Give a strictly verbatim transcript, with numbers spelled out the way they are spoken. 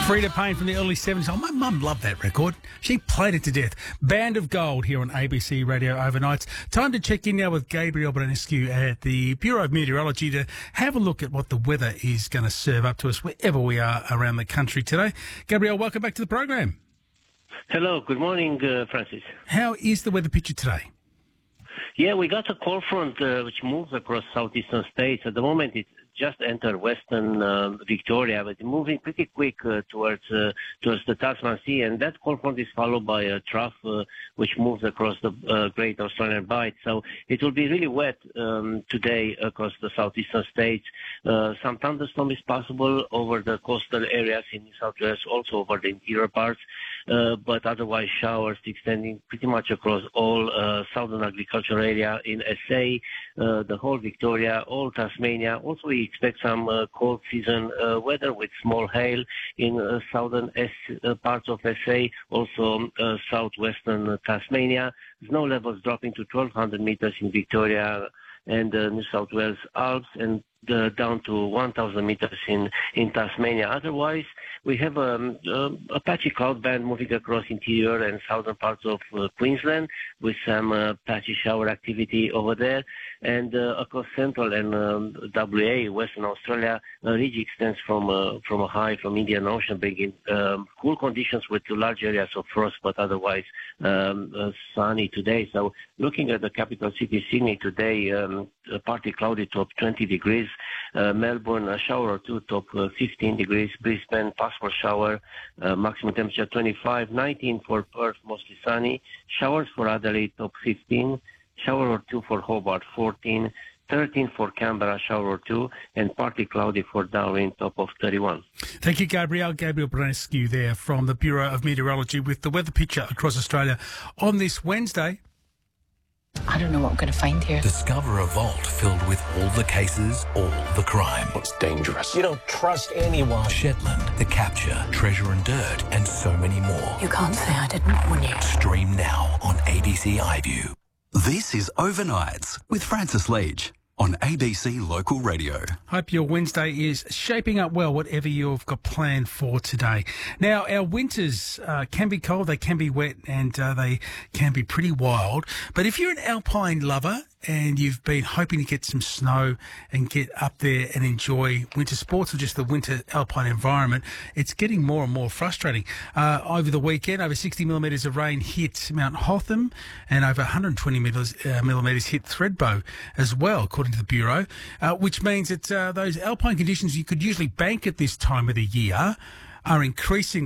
Freda Payne from the early seventies. Oh, my mum loved that record. She played it to death. Band of Gold here on A B C Radio Overnights. Time to check in now with Gabriel Branescu at the Bureau of Meteorology to have a look at what the weather is going to serve up to us wherever we are around the country today. Gabriel, welcome back to the program. Hello, good morning, uh, Francis. How is the weather picture today? Yeah, we got a cold front uh, which moves across southeastern states. At the moment, it's just entered western uh, Victoria, but moving pretty quick uh, towards uh, towards the Tasman Sea, and that cold front is followed by a trough uh, which moves across the uh, Great Australian Bight. So it will be really wet um, today across the southeastern states. Uh, some thunderstorm is possible over the coastal areas in New South Wales, also over the interior parts, uh, but otherwise showers extending pretty much across all uh, southern agricultural area in S A, uh, the whole Victoria, all Tasmania. Also, we expect some uh, cold season uh, weather with small hail in uh, southern S, uh, parts of S A, also uh, southwestern uh, Tasmania. Snow levels dropping to twelve hundred meters in Victoria and uh, New South Wales Alps, and uh, down to one thousand meters in, in Tasmania. Otherwise, we have um, uh, a patchy cloud band moving across interior and southern parts of uh, Queensland with some uh, patchy shower activity over there. And uh, across central and um, W A, Western Australia, a ridge extends from uh, from a high from Indian Ocean, bringing um, cool conditions with large areas of frost, but otherwise um, uh, sunny today. So looking at the capital city, Sydney, today, um, partly cloudy, top twenty degrees. Uh, Melbourne, a shower or two, top uh, fifteen degrees. Brisbane, possible shower, uh, maximum temperature twenty-five. nineteen for Perth, mostly sunny. Showers for Adelaide, top fifteen. Shower or two for Hobart, fourteen. thirteen for Canberra, shower or two, and partly cloudy for Darwin, top of thirty-one. Thank you, Gabriel. Gabriel Branescu there from the Bureau of Meteorology with the weather picture across Australia on this Wednesday. I don't know what I'm going to find here. Discover a vault filled with all the cases, all the crime. It's dangerous. You don't trust anyone. Shetland, The Capture, Treasure and Dirt, and so many more. You can't say I didn't warn you. Stream now on A B C iView. This is Overnights with Francis Leach on A B C Local Radio. Hope your Wednesday is shaping up well, whatever you've got planned for today. Now, our winters uh, can be cold, they can be wet, and uh, they can be pretty wild. But if you're an alpine lover and you've been hoping to get some snow and get up there and enjoy winter sports or just the winter alpine environment, it's getting more and more frustrating. Uh, over the weekend, over sixty millimetres of rain hit Mount Hotham, and over one hundred twenty millimetres, uh, millimetres hit Thredbo as well, according to the Bureau, uh, which means that uh, those alpine conditions you could usually bank at this time of the year are increasing